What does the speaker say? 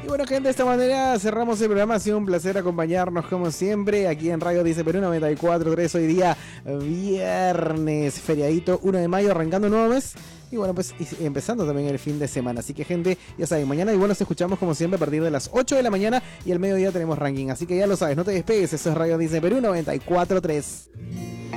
bueno, gente, de esta manera cerramos el programa. Ha sido un placer acompañarnos como siempre aquí en Radio Dice Perú 94.3. Hoy día viernes, feriadito 1 de mayo, arrancando un nuevo mes. Y bueno, pues empezando también el fin de semana. Así que, gente, ya saben, mañana igual nos escuchamos como siempre a partir de las 8 de la mañana y al mediodía tenemos ranking. Así que ya lo sabes, no te despegues. Eso es Radio Dice Perú 94.3.